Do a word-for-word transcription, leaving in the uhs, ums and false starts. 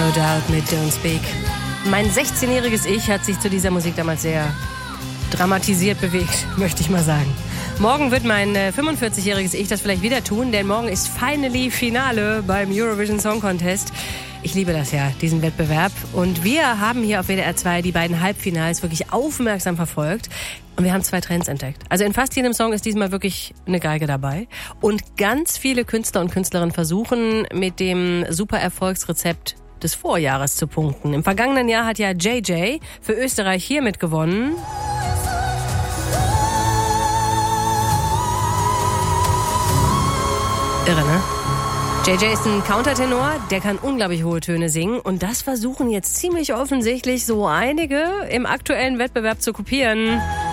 No Doubt mit Don't Speak. Mein sechzehnjähriges Ich hat sich zu dieser Musik damals sehr dramatisiert bewegt, möchte ich mal sagen. Morgen wird mein äh, fünfundvierzigjähriges Ich das vielleicht wieder tun, denn morgen ist finally Finale beim Eurovision Song Contest. Ich liebe das ja, diesen Wettbewerb. Und wir haben hier auf W D R zwei die beiden Halbfinals wirklich aufmerksam verfolgt. Und wir haben zwei Trends entdeckt. Also in fast jedem Song ist diesmal wirklich eine Geige dabei. Und ganz viele Künstler und Künstlerinnen versuchen mit dem super Erfolgsrezept des Vorjahres zu punkten. Im vergangenen Jahr hat ja J J für Österreich hiermit gewonnen. Irre, ne? J J ist ein Countertenor, der kann unglaublich hohe Töne singen. Und das versuchen jetzt ziemlich offensichtlich so einige im aktuellen Wettbewerb zu kopieren.